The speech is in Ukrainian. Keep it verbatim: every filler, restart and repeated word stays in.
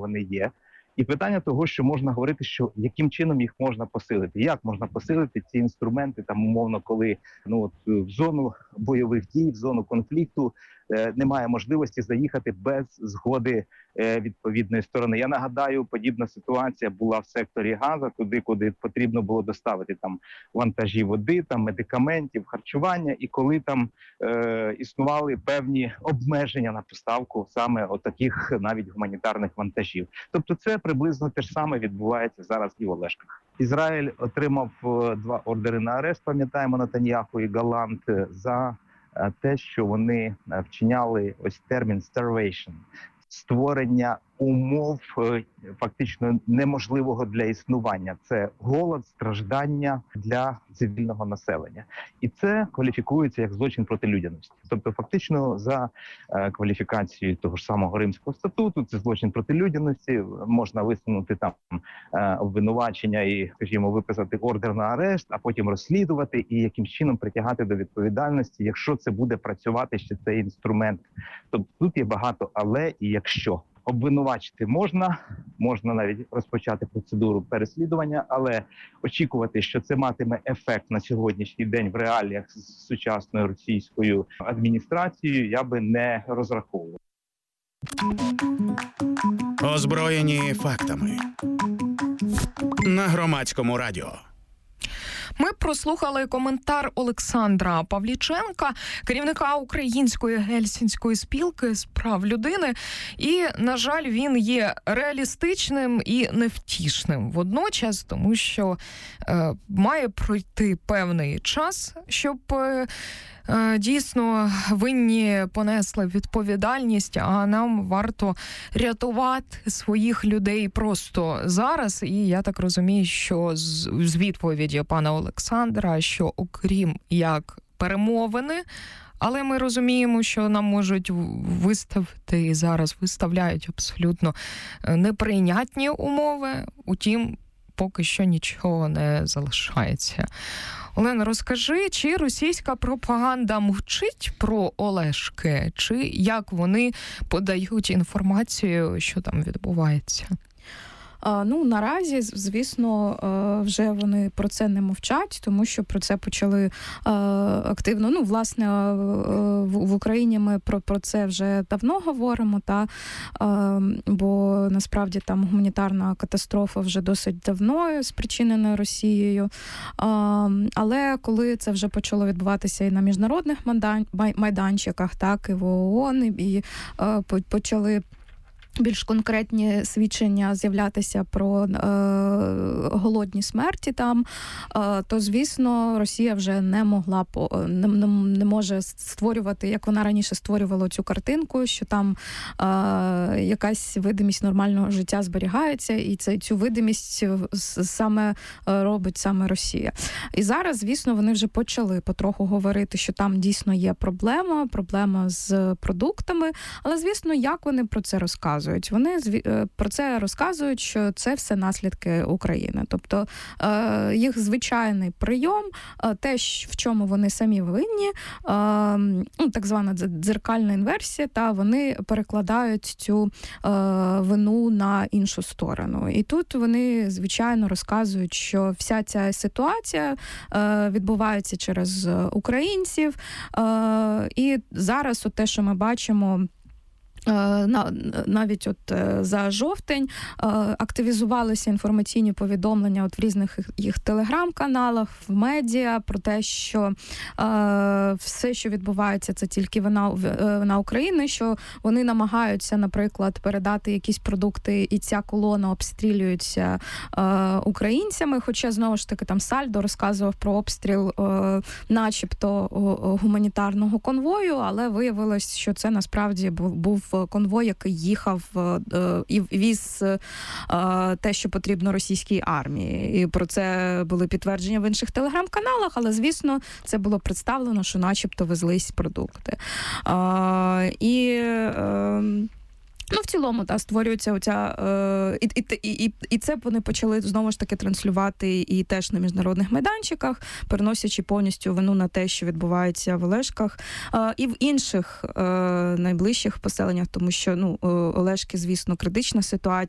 вони є. І питання того, що можна говорити, що яким чином їх можна посилити, як можна посилити ці інструменти, там умовно, коли ну от в зону бойових дій, в зону конфлікту е, немає можливості заїхати без згоди е, відповідної сторони. Я нагадаю, подібна ситуація була в секторі Газа, туди, куди потрібно було доставити там вантажі води, там медикаментів, харчування, і коли там е, існували певні обмеження на поставку саме отаких навіть гуманітарних вантажів. Тобто це приблизно те ж саме відбувається зараз і в Олешках. Ізраїль отримав два ордери на арешт, пам'ятаємо, Нетаньяху і Галант, за те, що вони вчиняли ось термін starvation, створення умов фактично неможливого для існування. Це голод, страждання для цивільного населення. І це кваліфікується як злочин проти людяності. Тобто фактично за кваліфікацією того ж самого Римського статуту це злочин проти людяності, можна висунути там обвинувачення і, скажімо, виписати ордер на арешт, а потім розслідувати і якимсь чином притягати до відповідальності, якщо це буде працювати ще цей інструмент. Тобто тут є багато але і якщо. Обвинувачити можна, можна навіть розпочати процедуру переслідування, але очікувати, що це матиме ефект на сьогоднішній день в реаліях з сучасною російською адміністрацією, я би не розраховував. Озброєні фактами. На Громадському радіо. Ми прослухали коментар Олександра Павліченка, керівника Української Гельсінської спілки з прав людини. І, на жаль, він є реалістичним і невтішним водночас, тому що е, має пройти певний час, щоб е, дійсно винні понесли відповідальність, а нам варто рятувати своїх людей просто зараз. І я так розумію, що з, з відповіді пана Олександра, що окрім як перемовини, але ми розуміємо, що нам можуть виставити і зараз виставляють абсолютно неприйнятні умови, утім, поки що нічого не залишається. Олена, розкажи, чи російська пропаганда мовчить про Олешки, чи як вони подають інформацію, що там відбувається? Ну, наразі, звісно, вже вони про це не мовчать, тому що про це почали активно. Ну, власне, в Україні ми про, про це вже давно говоримо, та, бо насправді там гуманітарна катастрофа вже досить давно спричинена Росією. Але коли це вже почало відбуватися і на міжнародних майданчиках, так, і в ООН, і почали більш конкретні свідчення з'являтися про е, голодні смерті там, е, то, звісно, Росія вже не могла, не, не може створювати, як вона раніше створювала цю картинку, що там е, якась видимість нормального життя зберігається, і це, цю видимість саме робить саме Росія. І зараз, звісно, вони вже почали потроху говорити, що там дійсно є проблема, проблема з продуктами, але, звісно, як вони про це розказують? Вони про це розказують, що це все наслідки України. Тобто їх звичайний прийом, те, в чому вони самі винні, так звана дзеркальна інверсія, та вони перекладають цю вину на іншу сторону. І тут вони, звичайно, розказують, що вся ця ситуація відбувається через українців. І зараз от те, що ми бачимо, навіть от за жовтень активізувалися інформаційні повідомлення от в різних їх телеграм-каналах, в медіа про те, що все, що відбувається, це тільки вина, вина України, що вони намагаються, наприклад, передати якісь продукти, і ця колона обстрілюється українцями, хоча, знову ж таки, там Сальдо розказував про обстріл начебто гуманітарного конвою, але виявилось, що це насправді був конвой, який їхав і віз те, що потрібно російській армії. І про це були підтвердження в інших телеграм-каналах, але, звісно, це було представлено, що начебто везлись продукти. І Ну, в цілому, та, створюється оця... Е, і, і, і, і це вони почали, знову ж таки, транслювати і теж на міжнародних майданчиках, переносячи повністю вину на те, що відбувається в Олешках, е, і в інших е, найближчих поселеннях, тому що, ну, Олешки, звісно, критична ситуація.